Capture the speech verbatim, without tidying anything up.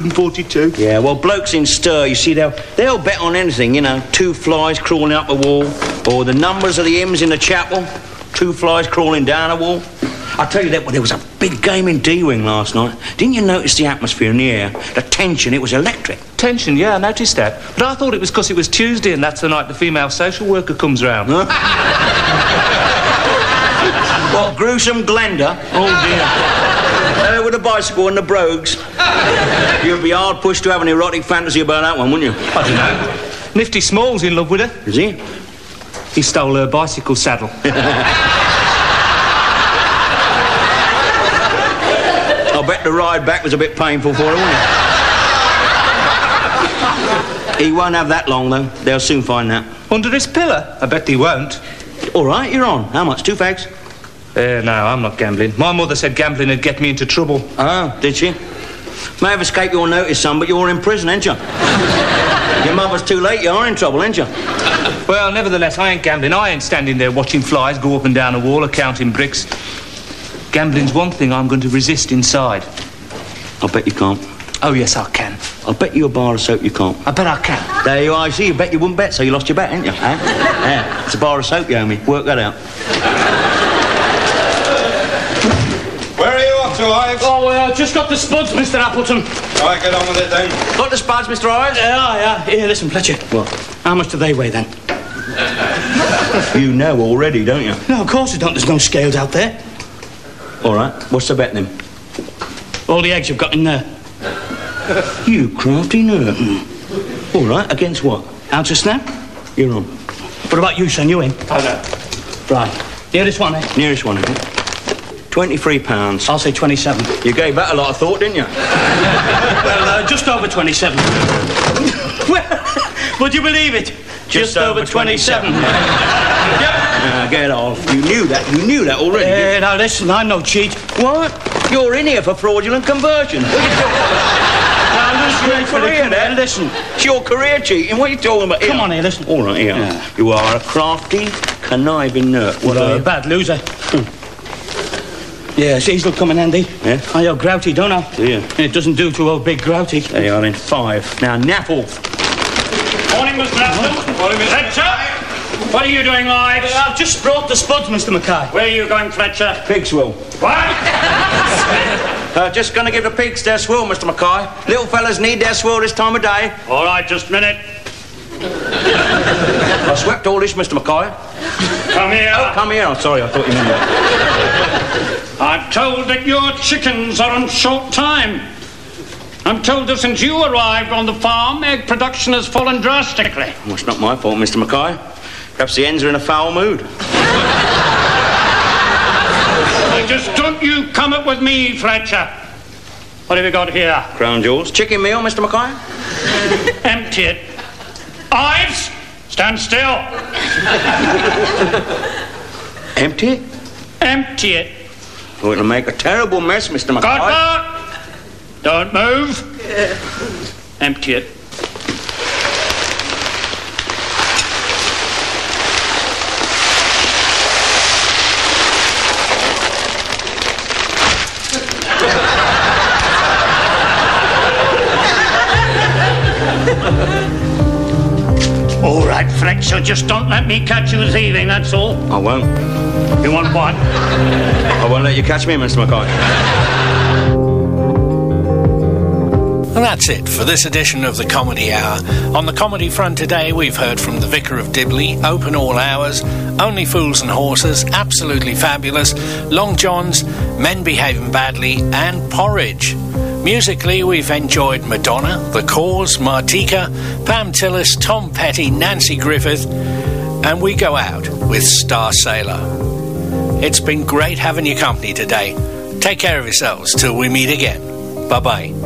forty-two. Yeah, well, blokes in stir, you see, they'll, they'll bet on anything, you know. Two flies crawling up a wall, or the numbers of the hymns in the chapel, two flies crawling down a wall. I tell you that, well, there was a big game in D-Wing last night. Didn't you notice the atmosphere in the air? The tension, it was electric. Tension, yeah, I noticed that. But I thought it was because it was Tuesday and that's the night the female social worker comes round. Huh? What, gruesome Glenda? Oh, dear. Uh, with a bicycle and the brogues. You'd be hard pushed to have an erotic fantasy about that one, wouldn't you? I don't know. Nifty Small's in love with her. Is he? He stole her bicycle saddle. I bet the ride back was a bit painful for her, wasn't it? He won't have that long, though. They'll soon find that. Under his pillar? I bet he won't. All right, you're on. How much? Two fags? Uh, no, I'm not gambling. My mother said gambling would get me into trouble. Oh, did she? May have escaped your notice, son, but you're in prison, ain't you? Your mother's too late, you are in trouble, ain't you? Well, nevertheless, I ain't gambling. I ain't standing there watching flies go up and down a wall or counting bricks. Gambling's one thing I'm going to resist inside. I bet you can't. Oh, yes, I can. I'll bet you a bar of soap you can't. I bet I can. There you are. I see. You bet you wouldn't bet, so you lost your bet, ain't you? Huh? Yeah, it's a bar of soap you owe me. Work that out. Where are you off to, Ives? Oh, well, I just got the spuds, Mister Appleton. All right, get on with it, then. Got the spuds, Mister Ives? Yeah, yeah. Here, listen, Fletcher. What? How much do they weigh, then? You know already, don't you? No, of course I don't. There's no scales out there. All right. What's the bet, then? All the eggs you've got in there. You crafty nerd. All right. Against what? Ounce of snap? You're on. What about you, son? You in? Oh, no. Right. Nearest one, eh? Nearest one, isn't it? Twenty-three pounds. I'll say twenty-seven. You gave that a lot of thought, didn't you? Well, uh, just over twenty-seven. Well, would you believe it? Just, just over twenty-seven. Yep. Uh, get off. You knew that. You knew that already. Yeah, uh, now listen, I'm no cheat. What? You're in here for fraudulent conversion. What are you talking about? Now, listen, your career, then. Listen. It's your career cheating. What are you talking about? Come here? on here, listen. All right, here. Yeah. You are a crafty, conniving nerd. What You're are a you? bad loser. Hmm. Yes, these will come in handy. Yeah? I owe Grouty, don't I? Do you? And it doesn't do to old big Grouty. There you are, then. Five. Now, nap off. Morning, Mister Appleton. Morning, Mister Fletcher. What are you doing, Ives? Uh, I've just brought the spuds, Mister Mackay. Where are you going, Fletcher? Pigswill. What? uh, just going to give the pigs their swill, Mister Mackay. Little fellas need their swill this time of day. All right, just a minute. I swept all this, Mister Mackay. Come here. Oh, come here. I'm sorry, I thought you meant that. I'm told that your chickens are on short time. I'm told that since you arrived on the farm, egg production has fallen drastically. Well, it's not my fault, Mister Mackay. Perhaps the hens are in a foul mood. Well, just don't you come up with me, Fletcher. What have you got here? Crown jewels. Chicken meal, Mister Mackay? Empty it. Ives, stand still. Empty it? Empty it. Oh, it'll make a terrible mess, Mister Mackay. Godber! Don't move. Empty it. All right, Fletcher, just don't let me catch you thieving, that's all. I won't. You want what? I won't let you catch me, Mister Mackay. And that's it for this edition of the Comedy Hour. On the comedy front today, we've heard from The Vicar of Dibley, Open All Hours, Only Fools and Horses, Absolutely Fabulous, Long Johns, Men Behaving Badly, and Porridge. Musically, we've enjoyed Madonna, The Cause, Martika, Pam Tillis, Tom Petty, Nancy Griffith, and we go out with Star Sailor. It's been great having your company today. Take care of yourselves till we meet again. Bye-bye.